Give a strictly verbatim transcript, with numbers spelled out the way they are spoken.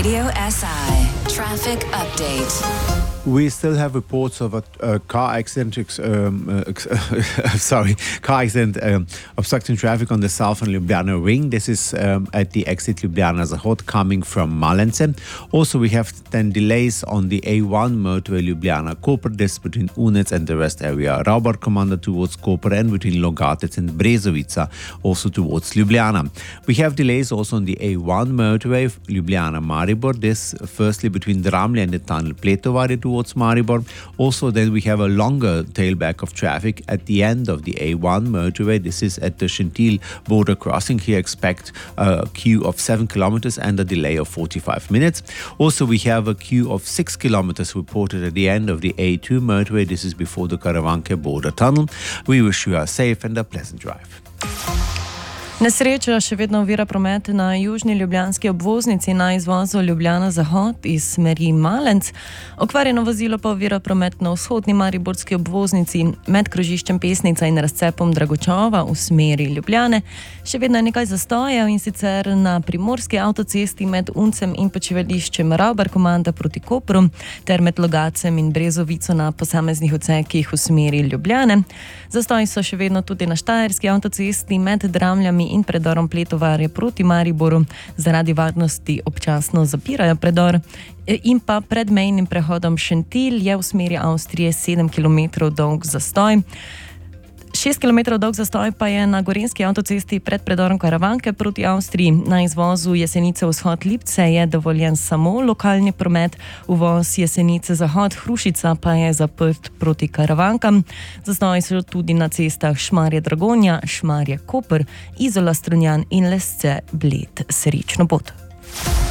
Radio S I Traffic Update. We still have reports of a, a car accident, um, uh, sorry, car accident um, obstructing traffic on the southern Ljubljana ring. This is um, at the exit Ljubljana Zahod coming from Malence. Also, we have then delays on the A one motorway Ljubljana Koper, this between Unec and the rest area. Raubar Commander towards Koper and between Logatec and Brezovica, also towards Ljubljana. We have delays also on the A one motorway Ljubljana Maribor. This firstly between Dramlje and the tunnel Pletovarje towards Maribor. Also, then we have a longer tailback of traffic at the end of the A one motorway. This is at the Shentil border crossing. Here expect a queue of seven kilometers and a delay of forty-five minutes. Also, we have a queue of six kilometers reported at the end of the A two motorway. This is before the Karavanke border tunnel. We wish you a safe and a pleasant drive. Nesreča še vedno ovira promet na južni ljubljanski obvoznici na izvozu Ljubljana Zahod iz smeri Malenc. Okvarjeno vozilo pa ovira promet na vzhodni mariborski obvoznici med krožiščem Pesnica in razcepom Dragočova v smeri Ljubljane. Še vedno je nekaj zastojev, in sicer na primorski avtocesti med Uncem in počivališčem Raubar Komanda proti Kopru ter med Logacem in Brezovico na posameznih odsekih v smeri Ljubljane. Zastoji so še vedno tudi na štajerski avtocesti med Dramljami in predorom Pletovarje proti Mariboru. Zaradi varnosti občasno zapirajo predor. In pa pred mejnim prehodom Šentilj je v smeri Avstrije sedem kilometrov dolg zastoj. šest kilometrov dolg zastoj pa je na gorenjski avtocesti pred predorom Karavanke proti Avstriji. Na izvozu Jesenice vzhod Lipce je dovoljen samo lokalni promet, uvoz Jesenice zahod Hrušica pa je zaprt proti Karavankam. Zastoji so tudi na cestah Šmarje Dragonja, Šmarje Koper, Izola Strunjan in Lesce Bled. Srečno pot!